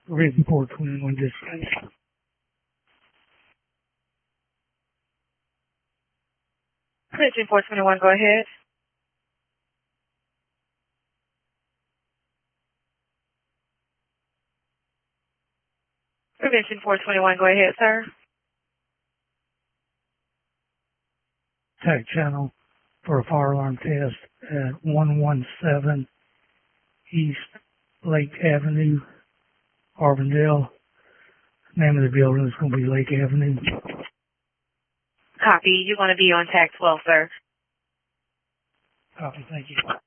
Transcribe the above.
Provision 421 dispatch. Provision 421, go ahead. Provision 421, go ahead, sir. Tech channel for a fire alarm test at 117 East Lake Avenue, Auburndale. Name of the building is going to be Lake Avenue. Copy. You're going to be on tag 12, sir. Copy. Thank you.